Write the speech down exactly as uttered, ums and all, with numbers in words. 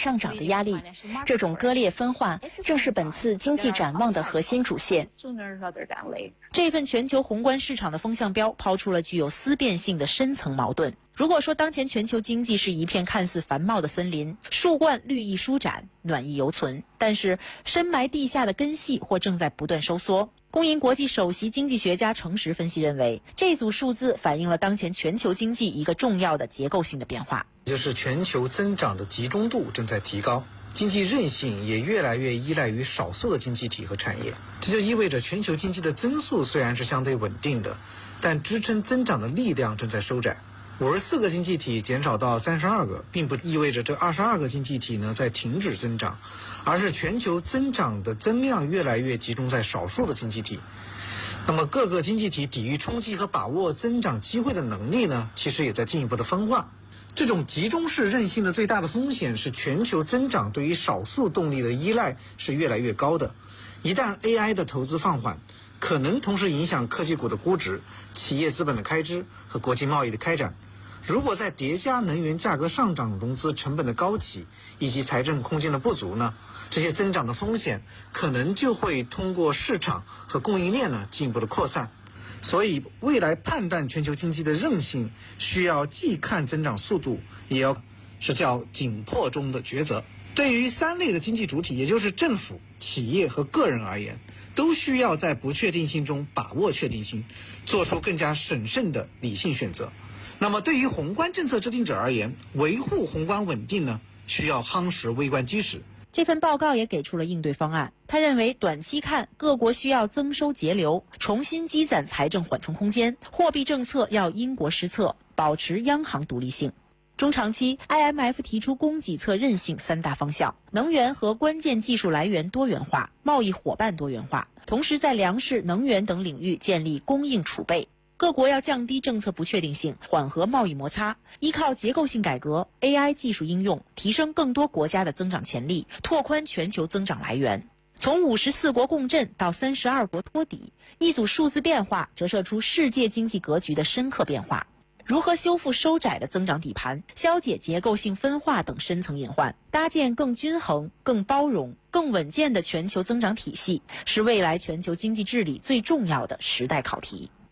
上涨的压力。这种割裂分化正是本次经济展望的核心主线。这份全球宏观市场的风向标抛出了具有思辨性的深层矛盾。如果说当前全球经济是一片看似繁茂的森林，树冠绿意舒展，暖意犹存，但是深埋地下的根系或正在不断收缩。工银国际首席经济学家程实分析认为，这组数字反映了当前全球经济一个重要的结构性的变化， 就是全球增长的集中度正在提高，经济韧性也越来越依赖于少数的经济体和产业。这就意味着全球经济的增速虽然是相对稳定的，但支撑增长的力量正在收窄。五十四个经济体减少到三十二个，并不意味着这二十二个经济体呢在停止增长，而是全球增长的增量越来越集中在少数的经济体。那么各个经济体抵御冲击和把握增长机会的能力呢，其实也在进一步的分化。这种集中式韧性的最大的风险是全球增长对于少数动力的依赖是越来越高的。一旦 A I 的投资放缓，可能同时影响科技股的估值、企业资本的开支和国际贸易的开展。如果再叠加能源价格上涨、融资成本的高企以及财政空间的不足呢，这些增长的风险可能就会通过市场和供应链呢进一步的扩散。所以未来判断全球经济的韧性，需要既看增长速度，也要是叫紧迫中的抉择。对于三类的经济主体，也就是政府、企业和个人而言，都需要在不确定性中把握确定性，做出更加审慎的理性选择。那么对于宏观政策制定者而言，维护宏观稳定呢，需要夯实微观基石。 这份报告也给出了应对方案。他认为，短期看，各国需要增收节流，重新积攒财政缓冲空间；货币政策要因国施策，保持央行独立性。中长期 ，I M F 提出供给侧韧性三大方向：能源和关键技术来源多元化，贸易伙伴多元化，同时在粮食、能源等领域建立供应储备。各国要降低政策不确定性，缓和贸易摩擦，依靠结构性改革、A I 技术应用，提升更多国家的增长潜力，拓宽全球增长来源。从五十四国共振到三十二国托底，一组数字变化折射出世界经济格局的深刻变化。如何修复收窄的增长底盘，消解结构性分化等深层隐患，搭建更均衡、更包容、更稳健的全球增长体系，是未来全球经济治理最重要的时代考题。